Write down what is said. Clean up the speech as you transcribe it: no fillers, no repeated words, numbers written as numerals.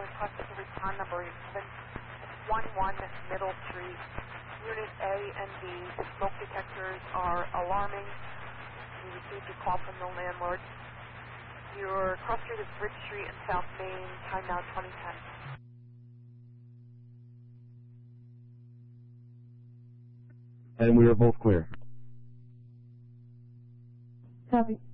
requested to respond number 11 Middle Street. Unit A and B, the smoke detectors are alarming. We received a call from the landlord. Your cross street is Bridge Street and South Main, time now 2010. And we are both clear. Copy.